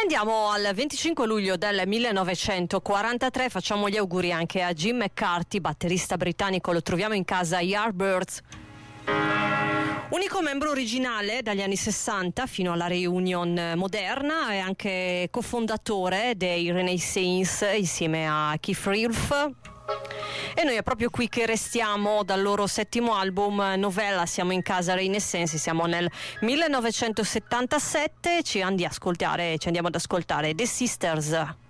andiamo al 25 luglio del 1943, facciamo gli auguri anche a Jim McCarthy, batterista britannico, lo troviamo in casa Yardbirds. Unico membro originale dagli anni 60 fino alla reunion moderna, è anche cofondatore dei Renaissance insieme a Keith Reeves. E noi è proprio qui che restiamo dal loro settimo album Novella, siamo in casa Renaissance, siamo nel 1977, ci andiamo ad ascoltare The Sisters.